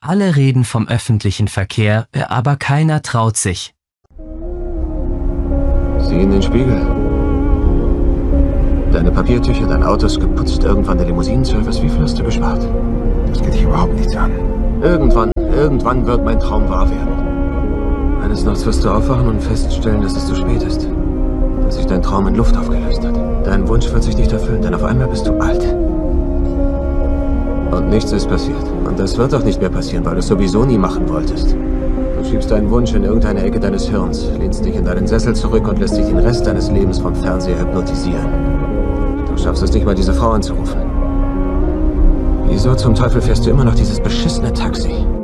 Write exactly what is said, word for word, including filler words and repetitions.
Alle reden vom öffentlichen Verkehr, aber keiner traut sich. Sieh in den Spiegel. Deine Papiertücher, dein Auto ist geputzt, irgendwann der Limousinenservice. Wie viel hast du gespart? Das geht dich überhaupt nichts an. Irgendwann, irgendwann wird mein Traum wahr werden. Eines Nachts wirst du aufwachen und feststellen, dass es zu spät ist. Dass sich dein Traum in Luft aufgelöst hat. Dein Wunsch wird sich nicht erfüllen, denn auf einmal bist du alt. Und nichts ist passiert. Und das wird auch nicht mehr passieren, weil du es sowieso nie machen wolltest. Du schiebst deinen Wunsch in irgendeine Ecke deines Hirns, lehnst dich in deinen Sessel zurück und lässt dich den Rest deines Lebens vom Fernseher hypnotisieren. Du schaffst es nicht mal, diese Frau anzurufen. Wieso zum Teufel fährst du immer noch dieses beschissene Taxi?